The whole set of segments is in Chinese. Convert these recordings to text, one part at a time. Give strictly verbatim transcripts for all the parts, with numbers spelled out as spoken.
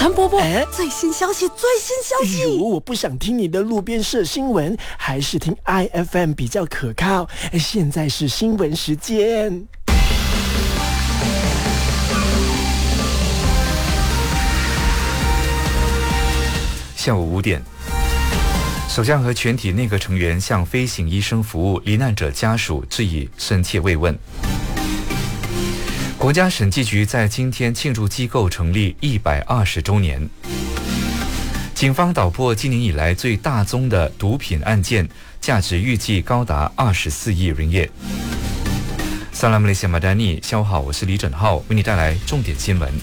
谭伯伯， 哎， 最新消息，最新消息！ 哎呦，我不想听你的路边社新闻，还是听 I F M 比较可靠。现在是新闻时间。 下午五点，首相和全体内阁成员向飞行医生服务罹难者家属致以深切慰问。国家审计局在今天庆祝机构成立一百二十周年。警方捣破今年以来最大宗的毒品案件，价值预计高达二十四亿ringgit业。萨拉姆雷西亚马丹尼，下午好，我是李整浩，为你带来重点新闻。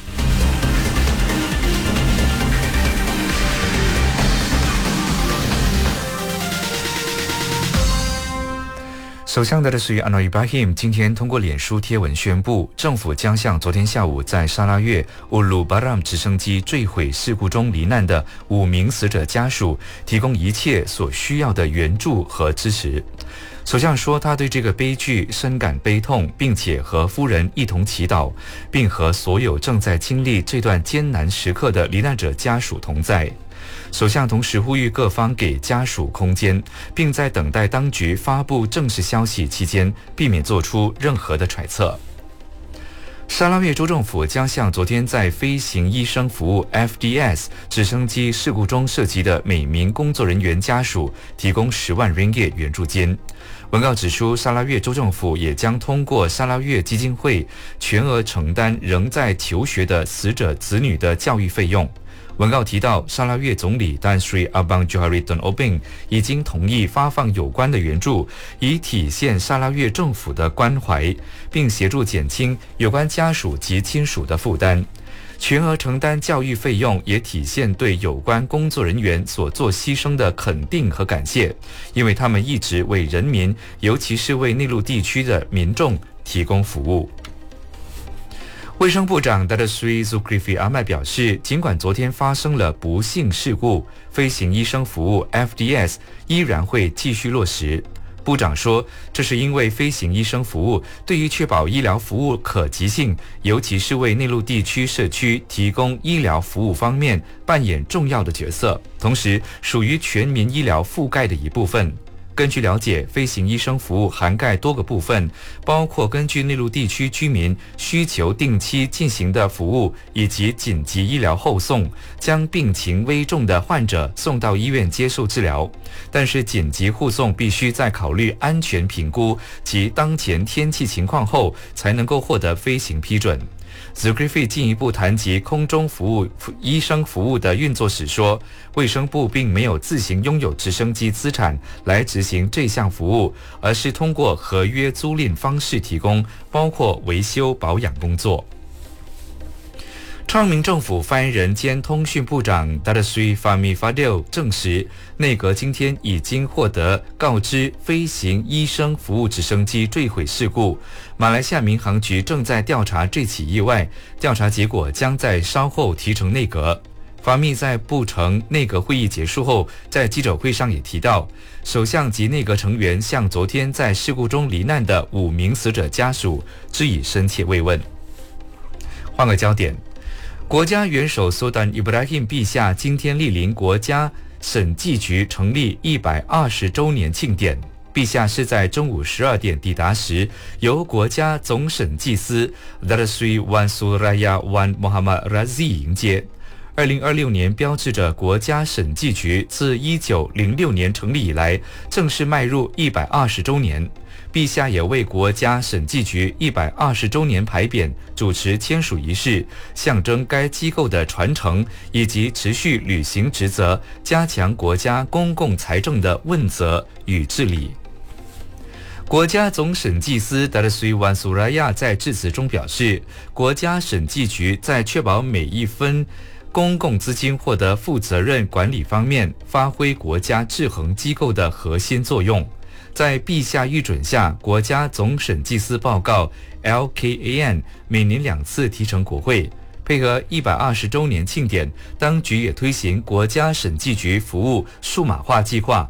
首相达德斯于安诺伊巴辛今天通过脸书贴文宣布，政府将向昨天下午在沙拉越乌鲁巴拉姆直升机坠毁事故中罹难的五名死者家属提供一切所需要的援助和支持。首相说，他对这个悲剧深感悲痛，并且和夫人一同祈祷，并和所有正在经历这段艰难时刻的罹难者家属同在。首相同时呼吁各方给家属空间，并在等待当局发布正式消息期间，避免做出任何的揣测。沙拉越州政府将向昨天在飞行医生服务 F D S 直升机事故中涉及的每名工作人员家属提供十万ringgit援助金。文告指出，沙拉越州政府也将通过沙拉越基金会全额承担仍在求学的死者子女的教育费用。文告提到，沙拉越总理丹斯里阿邦乔哈里顿欧宾已经同意发放有关的援助，以体现沙拉越政府的关怀，并协助减轻有关家属及亲属的负担。全额承担教育费用也体现对有关工作人员所做牺牲的肯定和感谢，因为他们一直为人民，尤其是为内陆地区的民众提供服务。卫生部长达德斯瑞苏克里菲阿麦表示，尽管昨天发生了不幸事故，飞行医生服务 F D S 依然会继续落实。部长说，这是因为飞行医生服务对于确保医疗服务可及性，尤其是为内陆地区社区提供医疗服务方面扮演重要的角色，同时属于全民医疗覆盖的一部分。根据了解，飞行医生服务涵盖多个部分，包括根据内陆地区居民需求定期进行的服务，以及紧急医疗后送，将病情危重的患者送到医院接受治疗。但是紧急护送必须在考虑安全评估及当前天气情况后，才能够获得飞行批准。Zulkifli 进一步谈及空中服务医生服务的运作时说，卫生部并没有自行拥有直升机资产来执行这项服务，而是通过合约租赁方式提供，包括维修保养工作。昌明政府发言人兼通讯部长达德斯瑞法米法迪尔证实，内阁今天已经获得告知飞行医生服务直升机坠毁事故，马来西亚民航局正在调查这起意外，调查结果将在稍后提呈内阁。法密在部成内阁会议结束后，在记者会上也提到，首相及内阁成员向昨天在事故中罹难的五名死者家属致以深切慰问。换个焦点，国家元首苏丹伊布拉欣陛下今天莅临国家审计局成立一百二十周年庆典。陛下是在中午十二点抵达时，由国家总审计司 Datuk Seri Wan Suraya Wan Muhammad Razi 迎接。二零二六年标志着国家审计局自一九零六年成立以来正式迈入一百二十周年。陛下也为国家审计局一百二十周年牌匾主持签署仪式，象征该机构的传承以及持续履行职责，加强国家公共财政的问责与治理。国家总审计司达德斯瑞万苏拉亚在致辞中表示，国家审计局在确保每一分公共资金获得负责任管理方面，发挥国家制衡机构的核心作用。在陛下预准下，国家总审计司报告 L K A N 每年两次提呈国会。配合一百二十周年庆典，当局也推行国家审计局服务数码化计划，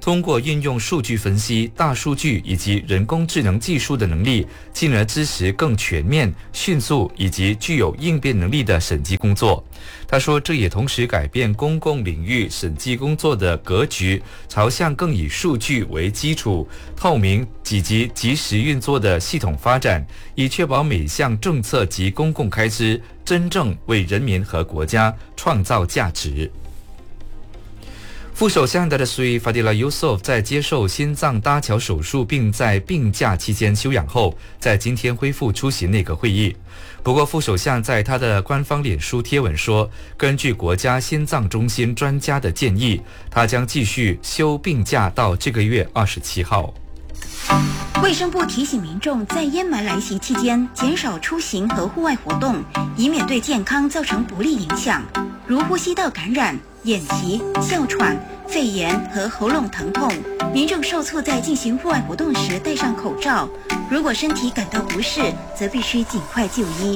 通过运用数据分析、大数据以及人工智能技术的能力，进而支持更全面、迅速以及具有应变能力的审计工作。他说，这也同时改变公共领域审计工作的格局，朝向更以数据为基础、透明以及及时运作的系统发展，以确保每项政策及公共开支真正为人民和国家创造价值。副首相达斯瑞法迪拉尤索夫在接受心脏搭桥手术并在病假期间休养后，在今天恢复出席内阁会议。不过，副首相在他的官方脸书贴文说，根据国家心脏中心专家的建议，他将继续休病假到这个月二十七号。 卫生部提醒民众在烟霾来袭期间减少出行和户外活动，以免对健康造成不利影响，如呼吸道感染、眼疾、哮喘、肺炎和喉咙疼痛。民众受促在进行户外活动时戴上口罩，如果身体感到不适，则必须尽快就医。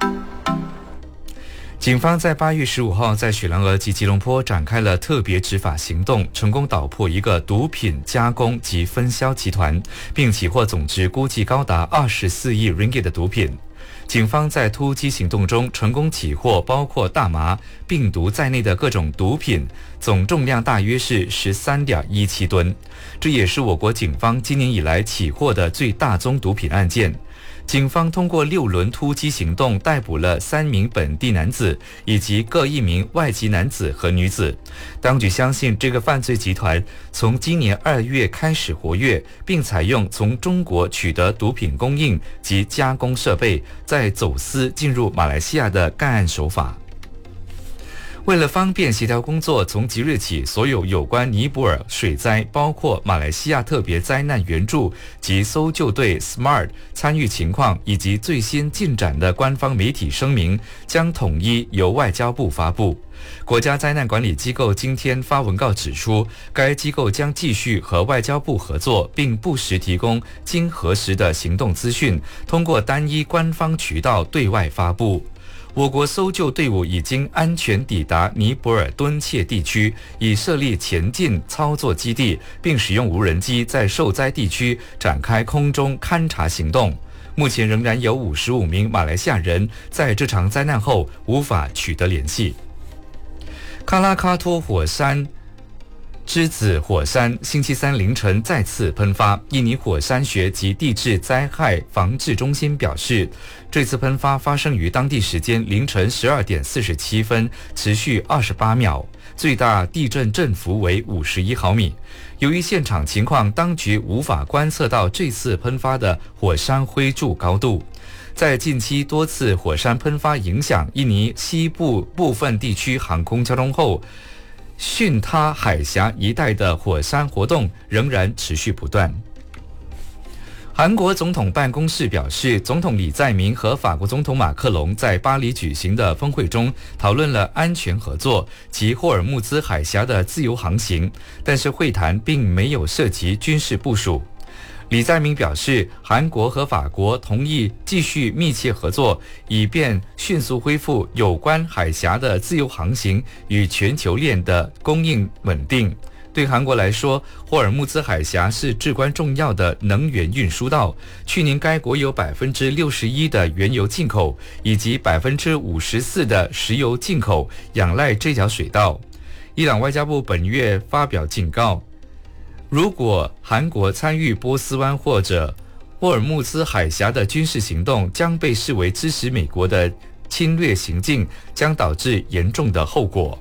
警方在八月十五号在雪兰莪及吉隆坡展开了特别执法行动，成功捣破一个毒品加工及分销集团，并起获总值估计高达二十四亿 ringgit 的毒品。警方在突击行动中成功起获包括大麻、病毒在内的各种毒品，总重量大约是 十三点一七吨。这也是我国警方今年以来起获的最大宗毒品案件。警方通过六轮突击行动逮捕了三名本地男子以及各一名外籍男子和女子。当局相信这个犯罪集团从今年二月开始活跃，并采用从中国取得毒品供应及加工设备，再走私进入马来西亚的干案手法。为了方便协调工作，从即日起，所有有关尼泊尔水灾，包括马来西亚特别灾难援助及搜救队 S M A R T 参与情况以及最新进展的官方媒体声明，将统一由外交部发布。国家灾难管理机构今天发文告指出，该机构将继续和外交部合作，并不时提供经核实的行动资讯，通过单一官方渠道对外发布。我国搜救队伍已经安全抵达尼泊尔敦切地区，已设立前进操作基地，并使用无人机在受灾地区展开空中勘察行动。目前仍然有五十五名马来西亚人在这场灾难后无法取得联系。卡拉卡托火山之子火山星期三凌晨再次喷发，印尼火山学及地质灾害防治中心表示，这次喷发发生于当地时间凌晨十二点四十七分，持续二十八秒，最大地震振幅为五十一毫米。由于现场情况，当局无法观测到这次喷发的火山灰柱高度。在近期多次火山喷发影响印尼西部部分地区航空交通后，巽他海峡一带的火山活动仍然持续不断。韩国总统办公室表示，总统李在明和法国总统马克龙在巴黎举行的峰会中讨论了安全合作及霍尔木兹海峡的自由航行，但是会谈并没有涉及军事部署。李在明表示，韩国和法国同意继续密切合作，以便迅速恢复有关海峡的自由航行与全球链的供应稳定。对韩国来说，霍尔木兹海峡是至关重要的能源运输道。去年该国有 百分之六十一 的原油进口以及 百分之五十四 的石油进口仰赖这条水道。伊朗外交部本月发表警告，如果韩国参与波斯湾或者霍尔木兹海峡的军事行动，将被视为支持美国的侵略行径，将导致严重的后果。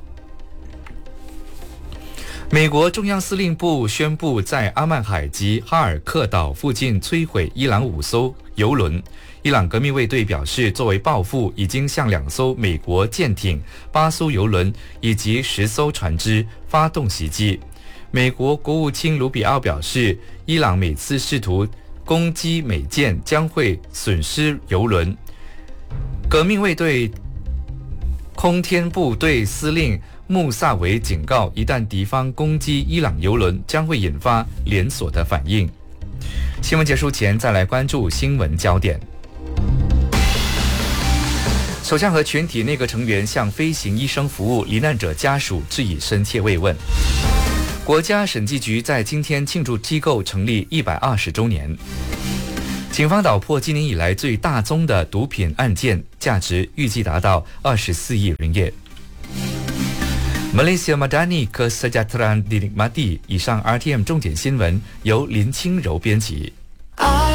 美国中央司令部宣布，在阿曼海及哈尔克岛附近摧毁伊朗五艘油轮。伊朗革命卫队表示，作为报复，已经向两艘美国舰艇、八艘油轮以及十艘船只发动袭击。美国国务卿卢比奥表示，伊朗每次试图攻击美舰将会损失油轮。革命卫队空天部队司令穆萨维警告，一旦敌方攻击伊朗油轮，将会引发连锁的反应。新闻结束前，再来关注新闻焦点。首相和全体内阁成员向飞行医生服务罹难者家属致以深切慰问。 国家审计局在今天庆祝机构成立一百二十周年。警方捣破今年以来最大宗的毒品案件，价值预计达到二十四亿ringgit。Malaysia Madani Kesejahteraan Dinikmati。以上 R T M 重点新闻由林清柔编辑。